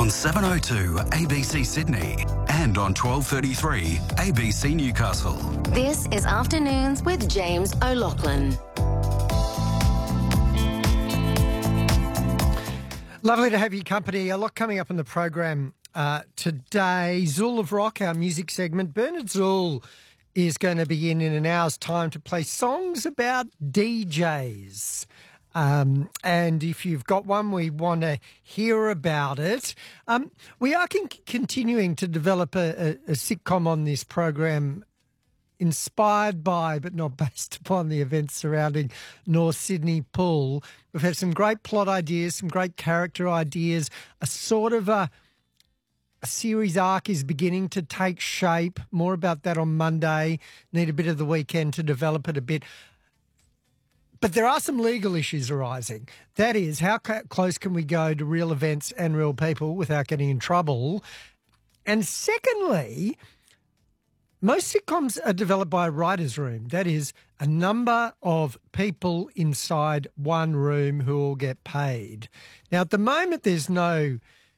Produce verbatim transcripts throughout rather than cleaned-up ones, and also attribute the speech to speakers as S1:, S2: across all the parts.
S1: on seven oh two A B C Sydney and on twelve thirty-three A B C Newcastle.
S2: This is Afternoons with James O'Loughlin.
S3: Lovely to have your company. A lot coming up in the program uh, today. Zool of Rock, our music segment. Bernard Zool is going to be in in an hour's time to play songs about D Js. Um, and if you've got one, we want to hear about it. Um, we are con- continuing to develop a, a, a sitcom on this program inspired by but not based upon the events surrounding North Sydney Pool. We've had some great plot ideas, some great character ideas, a sort of a, a series arc is beginning to take shape. More about that on Monday. Need a bit of the weekend to develop it a bit. But there are some legal issues arising. That is, how ca- close can we go to real events and real people without getting in trouble? And secondly, most sitcoms are developed by a writer's room. That is, a number of people inside one room who all get paid. Now, at the moment, there's no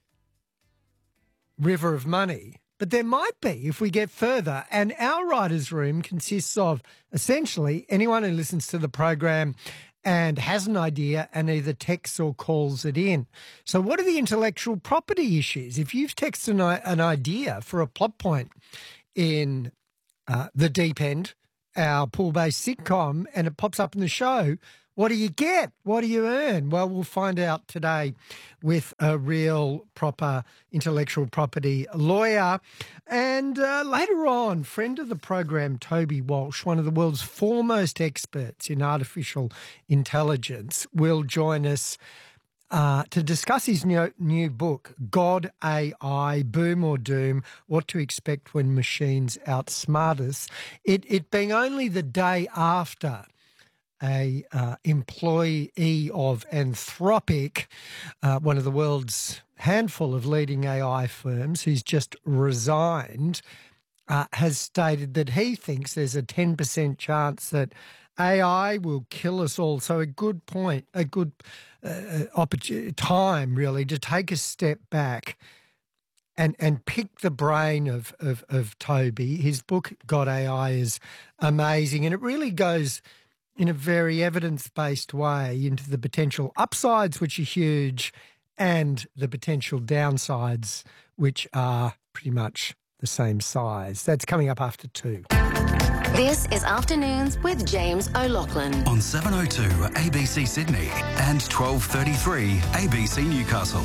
S3: river of money, but there might be if we get further. And our writer's room consists of essentially anyone who listens to the program and has an idea and either texts or calls it in. So what are the intellectual property issues? If you've texted an, an idea for a plot point in uh, The Deep End, our pool-based sitcom, and it pops up in the show, what do you get? What do you earn? Well, we'll find out today with a real proper intellectual property lawyer. And uh, later on, friend of the program, Toby Walsh, one of the world's foremost experts in artificial intelligence, will join us Uh, to discuss his new, new book, God A I, Boom or Doom, What to Expect When Machines Outsmart Us. It, it being only the day after a uh, employee of Anthropic, uh, one of the world's handful of leading A I firms, who's just resigned, uh, has stated that he thinks there's a ten percent chance that A I will kill us all. So a good point, a good uh, opportunity, time really to take a step back and and pick the brain of, of, of Toby. His book, God A I, is amazing, and it really goes in a very evidence-based way into the potential upsides, which are huge, and the potential downsides, which are pretty much the same size. That's coming up after two.
S2: This is Afternoons with James O'Loughlin.
S1: On seven oh two A B C Sydney and twelve thirty-three A B C Newcastle.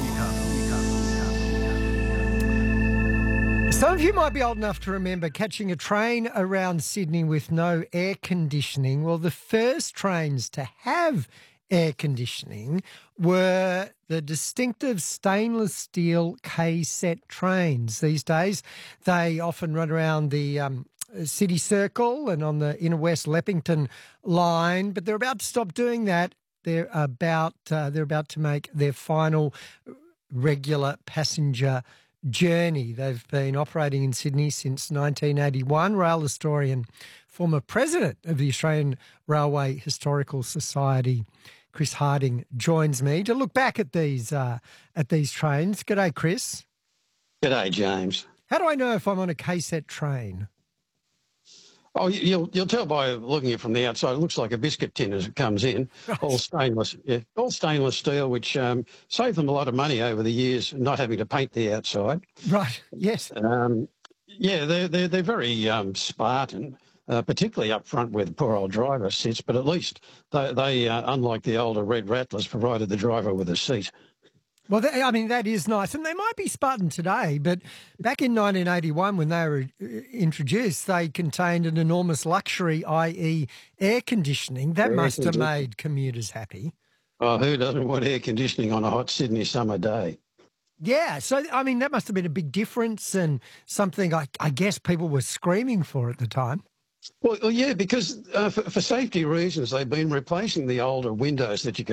S3: Some of you might be old enough to remember catching a train around Sydney with no air conditioning. Well, the first trains to have air conditioning were the distinctive stainless steel K-set trains. These days, they often run around the um, City Circle and on the Inner West Leppington line, but they're about to stop doing that. They're about uh, they're about to make their final regular passenger journey. They've been operating in Sydney since nineteen eighty-one. Rail historian, former president of the Australian Railway Historical Society, Chris Harding, joins me to look back at these uh, at these trains. G'day, Chris.
S4: G'day, James.
S3: How do I know if I'm on a K-set train?
S4: Oh, you'll you'll tell by looking at it from the outside. It looks like a biscuit tin as it comes in,
S3: Right.
S4: all stainless, yeah, all stainless steel, which um, saved them a lot of money over the years, not having to paint the outside.
S3: Right, yes.
S4: Um, yeah, they're they're they're very um, Spartan, uh, particularly up front where the poor old driver sits. But at least they, they uh, unlike the older red Rattlers, provided the driver with a seat.
S3: Well, they, I mean, that is nice. And they might be Spartan today, but back in nineteen eighty-one when they were uh, introduced, they contained an enormous luxury, that is air conditioning. That
S4: Air
S3: must have
S4: conditioning.
S3: made commuters happy.
S4: Oh, who doesn't want air conditioning on a hot Sydney summer day?
S3: Yeah, so, I mean, that must have been a big difference and something I, I guess people were screaming for at the time.
S4: Well, well yeah, because uh, for, for safety reasons, they've been replacing the older windows that you could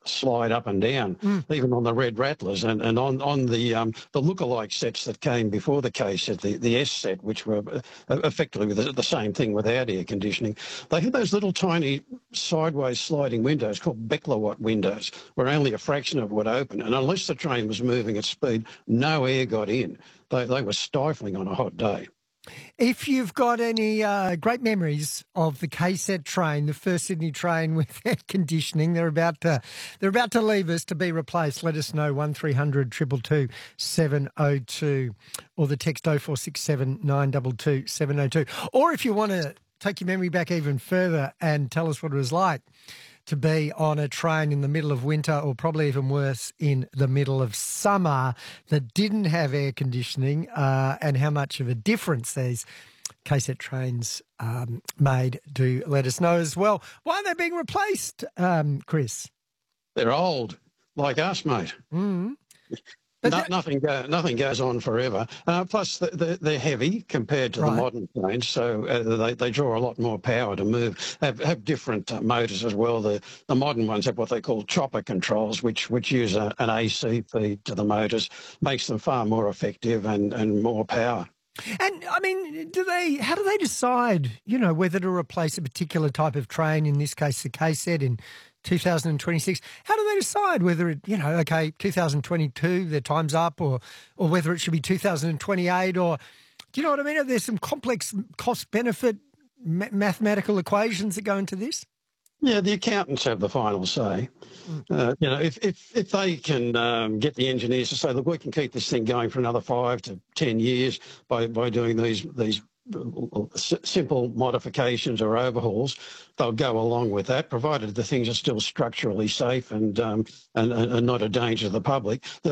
S4: slide up and down, mm. even on the Red Rattlers, and, and on, on the um, the lookalike sets that came before the K set, the, the S set, which were effectively the, the same thing without air conditioning. They had those little tiny sideways sliding windows called Beckler-Watt windows, where only a fraction of it would open, and unless the train was moving at speed, no air got in. They, they were stifling on a hot day.
S3: If you've got any uh, great memories of the K set train, the first Sydney train with air conditioning, they're about to they're about to leave us to be replaced. Let us know one three hundred two two two seven oh two or the text oh four six seven nine two two seven oh two. Or if you want to take your memory back even further and tell us what it was like to be on a train in the middle of winter, or probably even worse, in the middle of summer that didn't have air conditioning, uh, and how much of a difference these K set trains um, made, do let us know as well. Why are they being replaced, um, Chris?
S4: They're old, like us, mate.
S3: Mm.
S4: No, that, nothing, go, nothing goes on forever. Uh, plus, they're, they're heavy compared to right. the modern trains, so uh, they, they draw a lot more power to move. Have, have different uh, motors as well. The, the modern ones have what they call chopper controls, which which use a, an A C feed to the motors, makes them far more effective and, and more power.
S3: And, I mean, do they? How do they decide, you know, whether to replace a particular type of train, in this case the K set, in two thousand twenty-six? How do they decide whether, it, you know, okay, two thousand twenty-two, their time's up, or or whether it should be two thousand twenty-eight, or, do you know what I mean? There's some complex cost-benefit ma- mathematical equations that go into this?
S4: Yeah, the accountants have the final say. Uh, you know, if if if they can um, get the engineers to say, look, we can keep this thing going for another five to ten years by by doing these these simple modifications or overhauls, they'll go along with that, provided the things are still structurally safe and um, and, and not a danger to the public.